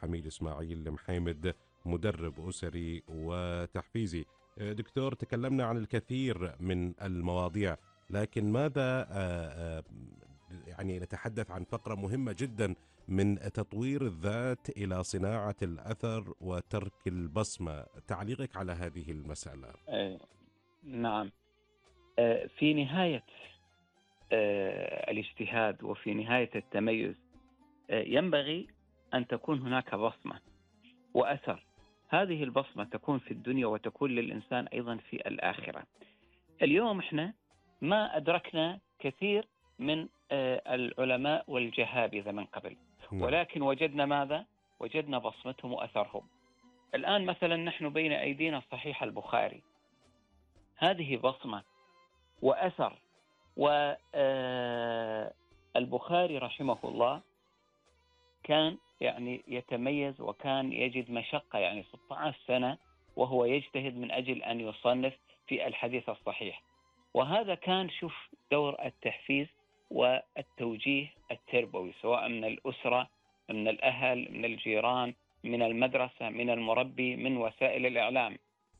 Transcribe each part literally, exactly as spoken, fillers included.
الحميد إسماعيل محيمد، مدرب أسري وتحفيزي. دكتور، تكلمنا عن الكثير من المواضيع، لكن ماذا آه، آه، يعني نتحدث عن فقرة مهمة جدا من تطوير الذات إلى صناعة الأثر وترك البصمة. تعليقك على هذه المسألة؟ آه، نعم. آه، في نهاية آه، الاجتهاد وفي نهاية التميز آه، ينبغي أن تكون هناك بصمة وأثر. هذه البصمة تكون في الدنيا وتكون للإنسان أيضا في الآخرة. اليوم إحنا ما أدركنا كثير من آه، العلماء والجهابذة من قبل، نعم. ولكن وجدنا ماذا؟ وجدنا بصمتهم وأثرهم. الآن مثلا نحن بين أيدينا صحيح البخاري، هذه بصمة وأثر. والبخاري رحمه الله كان يعني يتميز وكان يجد مشقة، يعني ستة عشر سنة وهو يجتهد من أجل أن يصنف في الحديث الصحيح. وهذا كان شوف دور التحفيز والتوجيه التربوي، سواء من الأسرة، من الأهل، من الجيران، من المدرسة، من المربي، من وسائل الإعلام.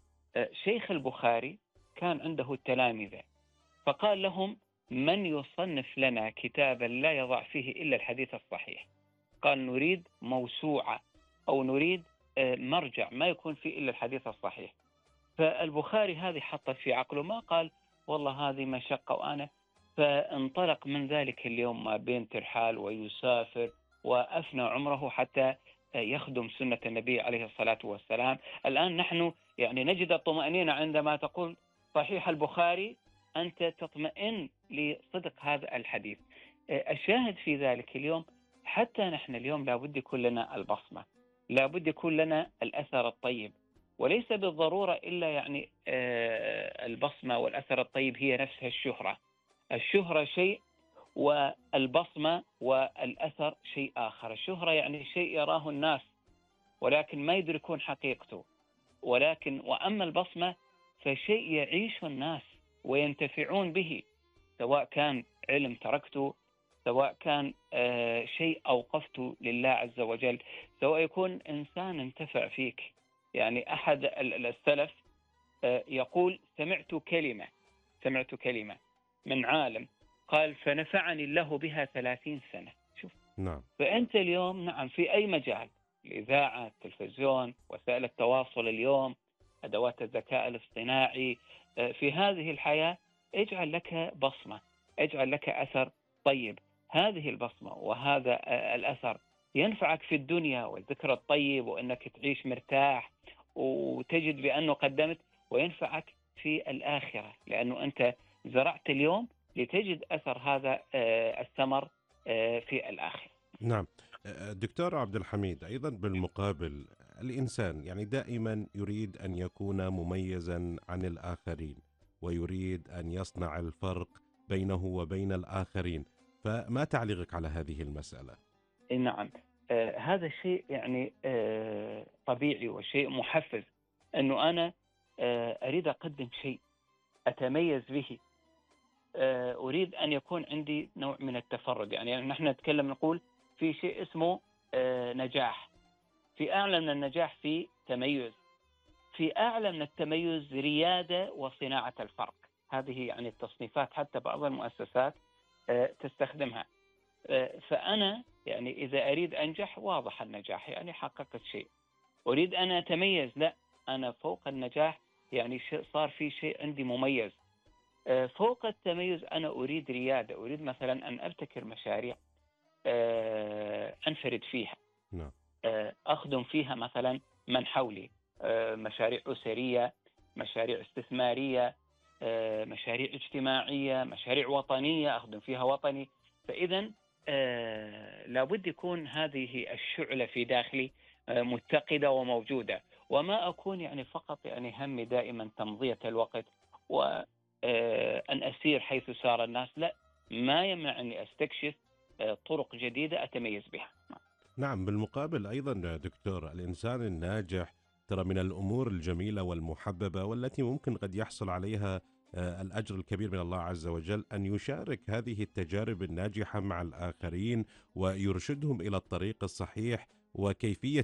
شيخ البخاري كان عنده التلامذة، فقال لهم: من يصنف لنا كتابا لا يضع فيه إلا الحديث الصحيح؟ قال: نريد موسوعة أو نريد مرجع ما يكون فيه إلا الحديث الصحيح. فالبخاري هذه حطت في عقله، ما قال والله هذه مشقة وأنا، فانطلق من ذلك اليوم ما بين ترحال ويسافر، وأفنى عمره حتى يخدم سنة النبي عليه الصلاة والسلام. الآن نحن يعني نجد الطمأنينة عندما تقول صحيح البخاري، أنت تطمئن لصدق هذا الحديث. الشاهد في ذلك اليوم حتى نحن اليوم لابد يكون لنا البصمة، لابد يكون لنا الأثر الطيب، وليس بالضرورة إلا يعني البصمة والأثر الطيب هي نفسها الشهرة. الشهرة شيء والبصمة والأثر شيء آخر. الشهرة يعني شيء يراه الناس ولكن ما يدركون حقيقته، ولكن وأما البصمة فشيء يعيش الناس وينتفعون به، سواء كان علم تركته، سواء كان آه شيء أوقفته لله عز وجل، سواء يكون إنسان انتفع فيك. يعني أحد السلف آه يقول: سمعت كلمة سمعت كلمة من عالم قال فنفعني الله بها ثلاثين سنة. شوف. نعم. فأنت اليوم نعم في أي مجال، الإذاعة، التلفزيون، وسائل التواصل اليوم، أدوات الذكاء الاصطناعي، في هذه الحياة اجعل لك بصمة، اجعل لك أثر طيب. هذه البصمة وهذا الأثر ينفعك في الدنيا والذكر الطيب، وأنك تعيش مرتاح وتجد بأنه قدمت، وينفعك في الآخرة، لأنه أنت زرعت اليوم لتجد أثر هذا الثمر في الآخرة. نعم. دكتور عبد الحميد، أيضا بالمقابل الإنسان يعني دائما يريد أن يكون مميزا عن الآخرين، ويريد أن يصنع الفرق بينه وبين الآخرين، فما تعليقك على هذه المسألة؟ نعم. آه هذا شيء يعني آه طبيعي وشيء محفز، أنه أنا آه أريد أقدم شيء أتميز به، آه أريد أن يكون عندي نوع من التفرد. يعني نحن نتكلم نقول في شيء اسمه آه نجاح، في أعلى من النجاح في تميز، في أعلى من التميز ريادة وصناعة الفرق. هذه يعني التصنيفات حتى بعض المؤسسات آه تستخدمها. آه فأنا يعني إذا أريد أنجح، واضح النجاح يعني حققت شيء. أريد أن أتميز، لا، أنا فوق النجاح يعني صار في شيء عندي مميز. آه فوق التميز أنا أريد ريادة، أريد مثلا أن أبتكر مشاريع أنفرد فيها، نعم. أخدم فيها مثلا من حولي، مشاريع أسرية، مشاريع استثمارية، مشاريع اجتماعية، مشاريع وطنية أخدم فيها وطني. فإذا لابد يكون هذه الشعلة في داخلي متقدة وموجودة، وما أكون يعني فقط يعني همي دائما تمضية الوقت وأن أسير حيث سار الناس. لا، ما يمنع أني أستكشف طرق جديدة أتميز بها. نعم. بالمقابل أيضا دكتور، الإنسان الناجح ترى من الأمور الجميلة والمحببة والتي ممكن قد يحصل عليها الأجر الكبير من الله عز وجل أن يشارك هذه التجارب الناجحة مع الآخرين ويرشدهم إلى الطريق الصحيح وكيفية